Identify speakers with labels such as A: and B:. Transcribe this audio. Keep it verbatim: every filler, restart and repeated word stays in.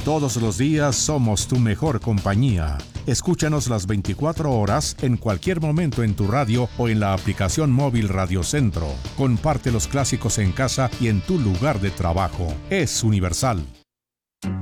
A: Todos los días somos tu mejor compañía. Escúchanos las veinticuatro horas en cualquier momento en tu radio o en la aplicación móvil Radio Centro. Comparte los clásicos en casa y en tu lugar de trabajo. Es Universal.